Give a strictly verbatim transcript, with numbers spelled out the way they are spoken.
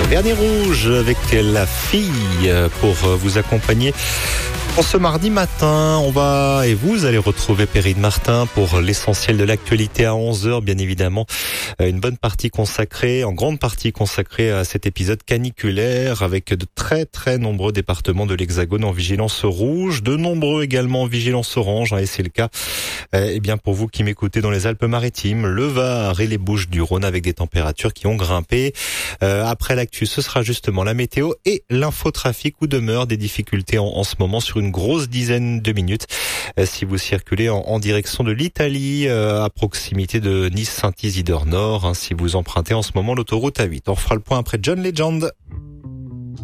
Vernis Rouge avec la fille pour vous accompagner. Pour ce mardi matin, on va et vous allez retrouver Perrine Martin pour l'essentiel de l'actualité à onze heures, bien évidemment. Une bonne partie consacrée, en grande partie consacrée à cet épisode caniculaire avec de très très nombreux départements de l'Hexagone en vigilance rouge, de nombreux également en vigilance orange, hein, et c'est le cas eh bien pour vous qui m'écoutez dans les Alpes-Maritimes, le Var et les Bouches-du-Rhône avec des températures qui ont grimpé. Euh, après l'actu, ce sera justement la météo et l'infotrafic où demeurent des difficultés en, en ce moment sur une grosse dizaine de minutes. Euh, si vous circulez en, en direction de l'Italie, euh, à proximité de Nice-Saint-Isidore-Nord, hein, si vous empruntez en ce moment l'autoroute A huit. On fera le point après John Legend.